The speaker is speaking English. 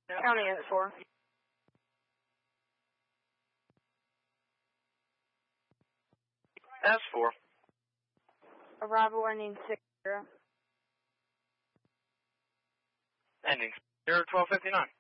County unit 4. S4. Arrival ending 60. Ending 01259.